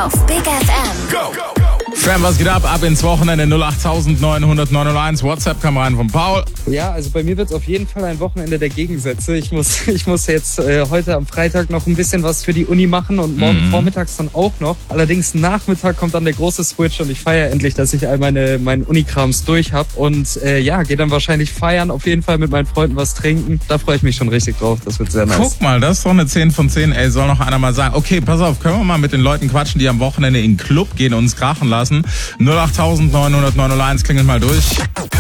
auf Big FM. Go! Fam, was geht ab ins Wochenende 08900 WhatsApp kam rein von Paul. Ja, also bei mir wird es auf jeden Fall ein Wochenende der Gegensätze. Ich muss jetzt heute am Freitag noch ein bisschen was für die Uni machen und morgen vormittags dann auch noch. Allerdings Nachmittag kommt dann der große Switch und ich feiere endlich, dass ich all meinen Unikrams durch habe. Und gehe dann wahrscheinlich feiern, auf jeden Fall mit meinen Freunden was trinken. Da freue ich mich schon richtig drauf, das wird sehr nice. Guck mal, das ist doch eine 10 von 10. Ey, soll noch einer mal sagen, okay, pass auf, können wir mal mit den Leuten quatschen, die am Wochenende in den Club gehen und uns krachen lassen. 08900 klingelt mal durch.